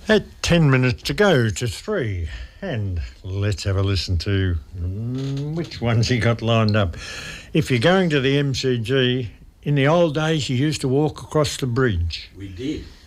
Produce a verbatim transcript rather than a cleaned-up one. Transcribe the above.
At ten minutes to go to three, and let's have a listen to mm, which ones he got lined up. If you're going to the M C G, in the old days you used to walk across the bridge. We did.